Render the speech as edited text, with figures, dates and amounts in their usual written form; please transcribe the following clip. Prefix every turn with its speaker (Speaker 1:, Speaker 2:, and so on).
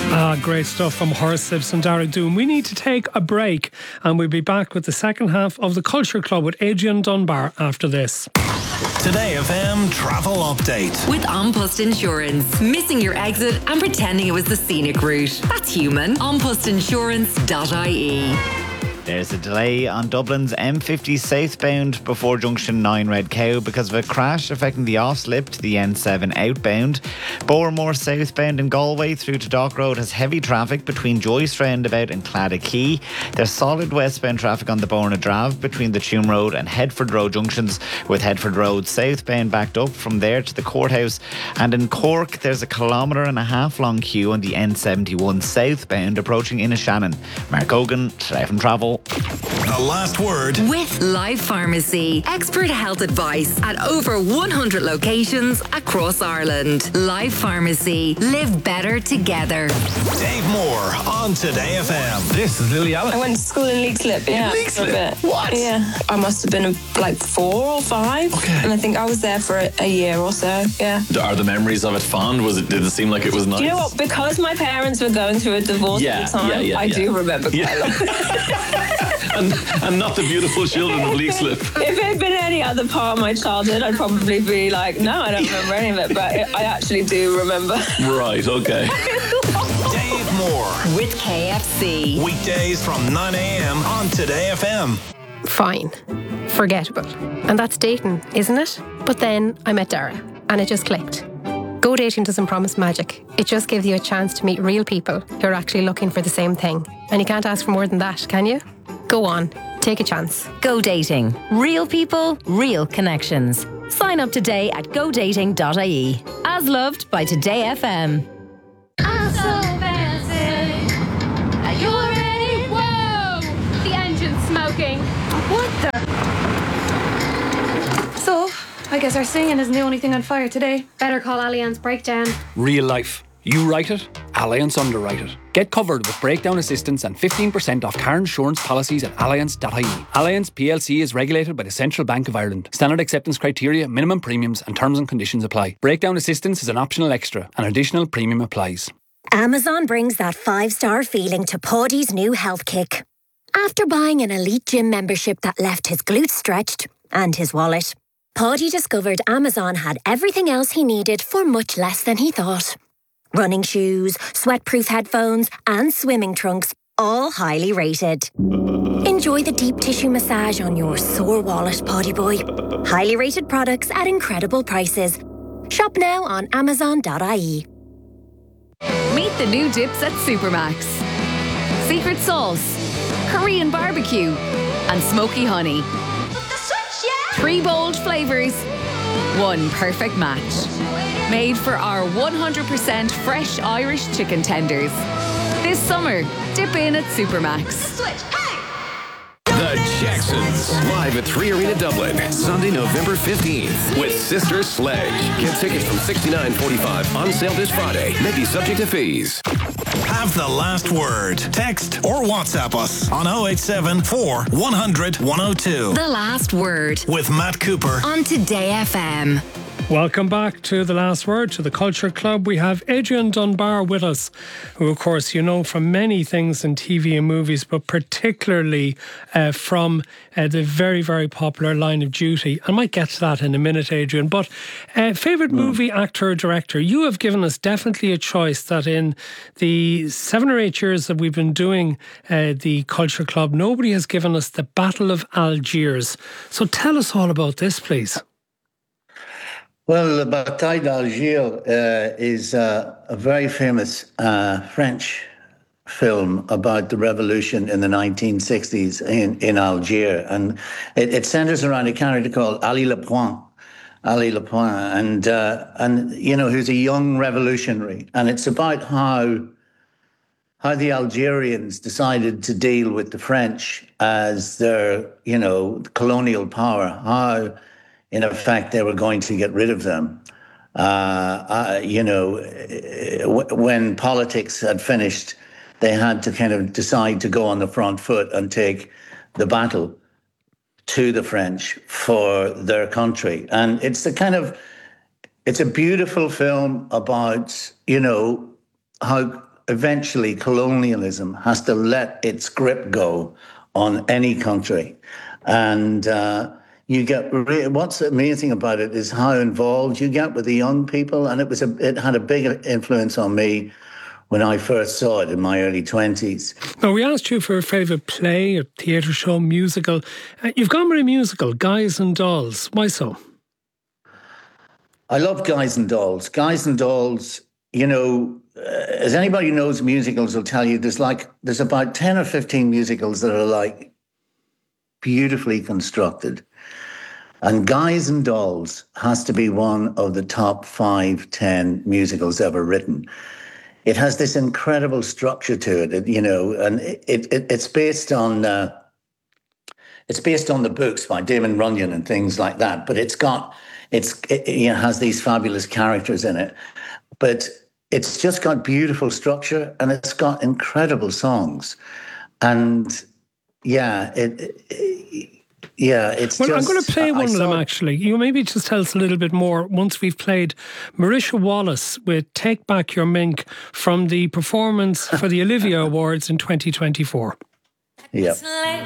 Speaker 1: Great stuff from Horace Sips and Dara Doom. We need to take a break and we'll be back with the second half of the Culture Club with Adrian Dunbar after this.
Speaker 2: Today FM Travel Update.
Speaker 3: With An Post Insurance. Missing your exit and pretending it was the scenic route. That's human. Anpostinsurance.ie.
Speaker 4: There's a delay on Dublin's M50 southbound before junction 9 Red Cow because of a crash affecting the off-slip to the N7 outbound. Bowermore southbound in Galway through to Dock Road has heavy traffic between Joyce Roundabout and Claddaghey. There's solid westbound traffic on the Borna Drave between the Tuam Road and Headford Road junctions, with Headford Road southbound backed up from there to the courthouse. And in Cork, there's a 1.5 km long queue on the N71 southbound approaching Inishannon. Mark Hogan, Today FM Travel.
Speaker 2: The last word
Speaker 3: with Life Pharmacy. Expert health advice at over 100 locations across Ireland. Life Pharmacy. Live better together.
Speaker 2: Dave Moore on Today FM.
Speaker 5: This is Lily Allen.
Speaker 6: I went to school in Leixlip, yeah.
Speaker 5: Leixlip? What?
Speaker 6: Yeah. I must have been like 4 or 5.
Speaker 5: Okay.
Speaker 6: And I think I was there for a year or so, yeah.
Speaker 5: Are the memories of it fond? Did it seem like it was nice?
Speaker 6: Do you know what? Because my parents were going through a divorce at the time, I do remember quite a lot.
Speaker 5: and not the beautiful children of Leixlip.
Speaker 6: If it had been any other part of my childhood, I'd probably be like, no, I don't remember any of it. But I actually do remember.
Speaker 5: Right, okay.
Speaker 2: Dave Moore.
Speaker 3: With KFC.
Speaker 2: Weekdays from 9 a.m. on Today FM.
Speaker 7: Fine. Forgettable. And that's dating, isn't it? But then I met Dara and it just clicked. Go Dating doesn't promise magic. It just gives you a chance to meet real people who are actually looking for the same thing. And you can't ask for more than that, can you? Go on. Take a chance.
Speaker 3: Go Dating. Real people, real connections. Sign up today at godating.ie. As loved by Today FM.
Speaker 8: I'm so fancy. Are you ready? Whoa! The engine's smoking. What the? So, I guess our singing isn't the only thing on fire today. Better call Allianz Breakdown.
Speaker 9: Real life. You write it, Allianz underwrite it. Get covered with breakdown assistance and 15% off car insurance policies at allianz.ie. Allianz PLC is regulated by the Central Bank of Ireland. Standard acceptance criteria, minimum premiums and terms and conditions apply. Breakdown assistance is an optional extra. An additional premium applies.
Speaker 10: Amazon brings that 5-star feeling to Paddy's new health kick. After buying an elite gym membership that left his glutes stretched and his wallet, Paddy discovered Amazon had everything else he needed for much less than he thought. Running shoes, sweat-proof headphones and swimming trunks, all highly rated. Enjoy the deep tissue massage on your sore wallet, Paddy boy. Highly rated products at incredible prices. Shop now on amazon.ie.
Speaker 11: Meet the new dips at Supermax. Secret sauce, Korean barbecue and smoky honey. 3 bold flavours, 1 perfect match. Made for our 100% fresh Irish chicken tenders. This summer, dip in at Supermax.
Speaker 12: The Jacksons, live at 3 Arena Dublin, Sunday, November 15th, with Sister Sledge. Get tickets from $69.45, on sale this Friday. May be subject to fees.
Speaker 2: Have the last word. Text or WhatsApp us on 087 4 100 102.
Speaker 3: The last word.
Speaker 2: With Matt Cooper
Speaker 3: on Today FM.
Speaker 1: Welcome back to The Last Word, to the Culture Club. We have Adrian Dunbar with us, who, of course, you know from many things in TV and movies, but particularly from the very, very popular Line of Duty. I might get to that in a minute, Adrian. But favourite movie, actor, or director? You have given us definitely a choice that in the 7 or 8 years that we've been doing the Culture Club, nobody has given us the Battle of Algiers. So tell us all about this, please.
Speaker 13: Well, the Bataille d'Alger is a very famous French film about the revolution in the 1960s in Algiers. And it centers around a character called Ali Lapointe. And you know, who's a young revolutionary. And it's about how the Algerians decided to deal with the French as their, you know, colonial power, how in effect, they were going to get rid of them. When politics had finished, they had to kind of decide to go on the front foot and take the battle to the French for their country. And it's a beautiful film about, you know, how eventually colonialism has to let its grip go on any country. And you get what's amazing about it is how involved you get with the young people, and it had a big influence on me when I first saw it in my early 20s.
Speaker 1: Now, we asked you for a favourite play, a theatre show, musical. You've gone with a musical, Guys and Dolls. Why so?
Speaker 13: I love Guys and Dolls. Guys and Dolls, you know, as anybody who knows musicals will tell you, there's about 10 or 15 musicals that are like beautifully constructed. And Guys and Dolls has to be one of the top 5, 10 musicals ever written. It has this incredible structure to it, you know, and it's based on the books by Damon Runyon and things like that. But it has these fabulous characters in it, but it's just got beautiful structure and it's got incredible songs, and it's.
Speaker 1: Well, I'm going to play one of them, actually. You maybe just tell us a little bit more once we've played Marisha Wallace with Take Back Your Mink from the performance for the Olivia Awards in 2024.
Speaker 13: Yeah.